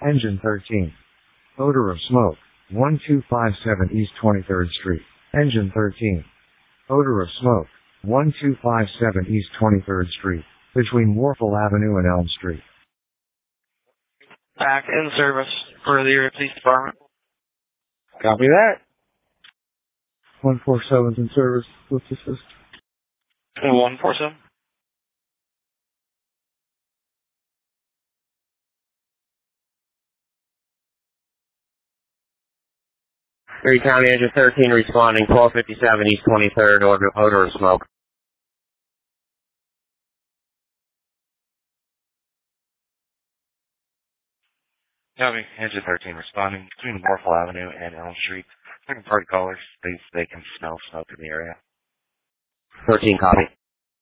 Engine 13. Odor of smoke. 1257 East 23rd Street. Engine 13. Odor of smoke. 1257 East 23rd Street. Between Warfel Avenue and Elm Street. Back in service for the Area Police Department. Copy that. 147's in service. Let's assist. 147. Erie County Engine 13 responding, 1257 East 23rd, odor of smoke. Copy. Engine 13 responding between Warfel Avenue and Elm Street. Second party callers states they can smell smoke in the area. 13 copy.